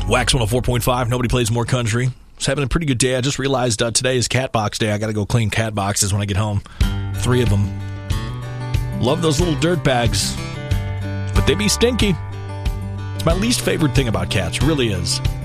Wax 104.5, nobody plays more country. Was having a pretty good day. I just realized today is cat box day. I got to go clean cat boxes when I get home. 3 of them. Love those little dirt bags, but they be stinky. It's my least favorite thing about cats, really is.